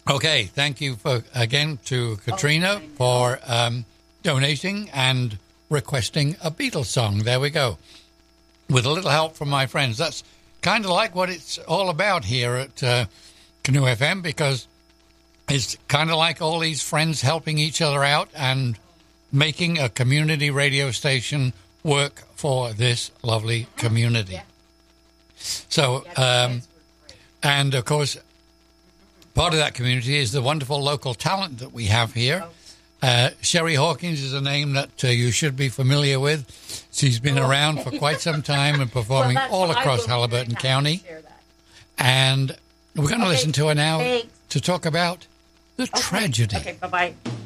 Okay, thank you again to Katrina for donating and requesting a Beatles song. There we go. With a little help from my friends. That's kind of like what it's all about here at Canoe FM, because it's kind of like all these friends helping each other out and making a community radio station work for this lovely community. Yeah. So, and of course, part of that community is the wonderful local talent that we have here. Sherry Hawkins is a name that you should be familiar with. She's been around for quite some time and performing all across Haliburton County. And we're going to listen to her now to talk about the tragedy. Okay, bye-bye.